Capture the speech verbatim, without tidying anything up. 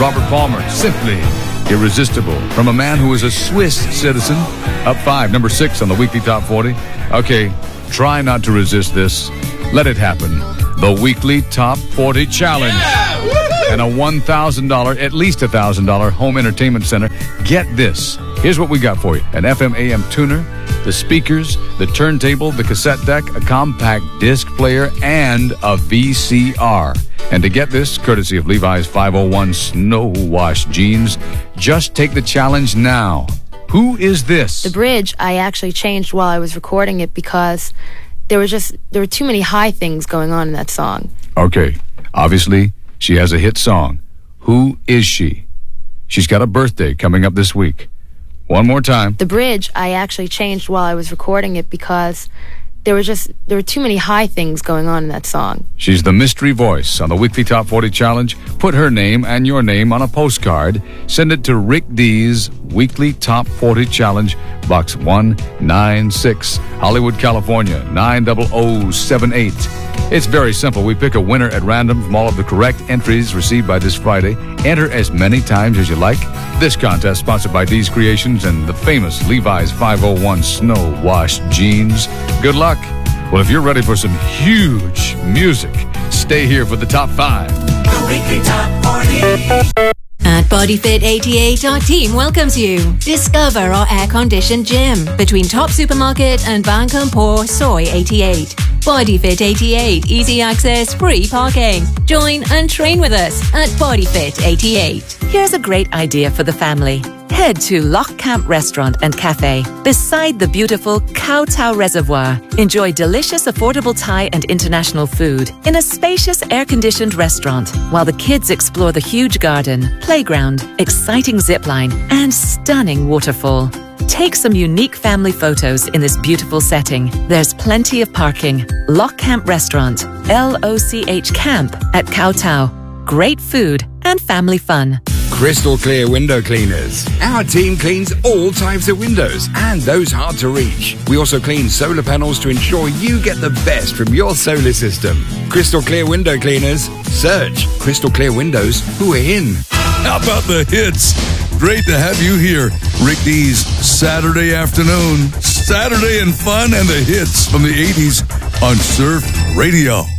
Robert Palmer, Simply Irresistible. From a man who is a Swiss citizen, up five, number six on the weekly top forty. Okay, try not to resist this. Let it happen. The weekly top forty challenge. Yeah! And a one thousand dollars, at least a one thousand dollars home entertainment center. Get this. Here's what we got for you. An F M A M tuner, the speakers, the turntable, the cassette deck, a compact disc player, and a V C R. And to get this, courtesy of Levi's five oh one Snow Wash Jeans, just take the challenge now. Who is this? The bridge, I actually changed while I was recording it because there were just, there were too many high things going on in that song. Okay. Obviously, she has a hit song. Who is she? She's got a birthday coming up this week. One more time. The bridge, I actually changed while I was recording it because there were just, there were too many high things going on in that song. She's the mystery voice on the weekly top forty challenge. Put her name and your name on a postcard. Send it to Rick D's weekly top forty challenge, box one ninety-six, Hollywood, California, nine zero zero seven eight. It's very simple. We pick a winner at random from all of the correct entries received by this Friday. Enter as many times as you like. This contest sponsored by D's Creations and the famous Levi's five oh one Snow Wash Jeans. Good luck. Well, if you're ready for some huge music, stay here for the top five. The weekly top forty. At BodyFit eighty-eight, our team welcomes you. Discover our air-conditioned gym between Top Supermarket and Vancomport Soy eighty-eight. BodyFit eighty-eight, easy access, free parking. Join and train with us at BodyFit eighty-eight. Here's a great idea for the family. Head to Loch Camp Restaurant and Cafe beside the beautiful Kow Tow Reservoir. Enjoy delicious, affordable Thai and international food in a spacious, air-conditioned restaurant while the kids explore the huge garden, playground, exciting zipline, and stunning waterfall. Take some unique family photos in this beautiful setting. There's plenty of parking. Loch Camp Restaurant, L O C H Camp at Kow Tow. Great food and family fun. Crystal Clear Window Cleaners. Our team cleans all types of windows and those hard to reach. We also clean solar panels to ensure you get the best from your solar system. Crystal Clear Window Cleaners. Search Crystal Clear Windows who are in. How about the hits? Great to have you here. Rick D's Saturday afternoon. Saturday and fun and the hits from the eighties on Surf Radio.